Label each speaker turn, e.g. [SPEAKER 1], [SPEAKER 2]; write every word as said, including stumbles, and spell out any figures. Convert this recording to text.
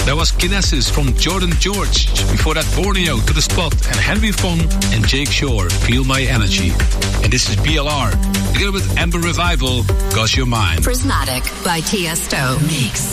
[SPEAKER 1] That was Kinesis from Jordan George. Before that, Borneo, To The Spot, and Henry Fong and Jake Shore, Feel My Energy. And this is B L R, together with Amber Revival, 'Cause You're Mine.
[SPEAKER 2] Prismatic by Tiesto. Mix.